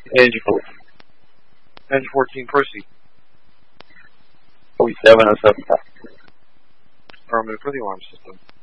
Engine 14, proceed. 4707. Affirmative for the alarm system.